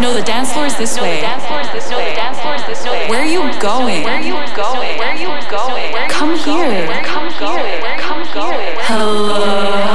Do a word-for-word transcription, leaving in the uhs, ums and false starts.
No, the dance floor is this way. Where are you going? Where are you going? Where are you going? Come here. Come here. Come here. Hello.